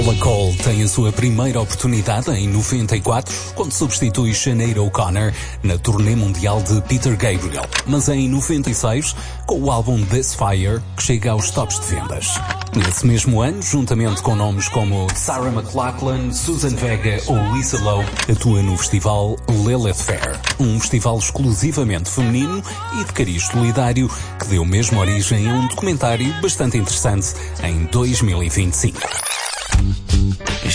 Paula Cole tem a sua primeira oportunidade em 94, quando substitui Sinead O'Connor na turnê mundial de Peter Gabriel. Mas em 96, com o álbum This Fire, que chega aos tops de vendas. Nesse mesmo ano, juntamente com nomes como Sarah McLachlan, Susan Vega ou Lisa Loeb, atua no festival Lilith Fair, um festival exclusivamente feminino e de cariz solidário que deu mesmo origem a um documentário bastante interessante em 2025.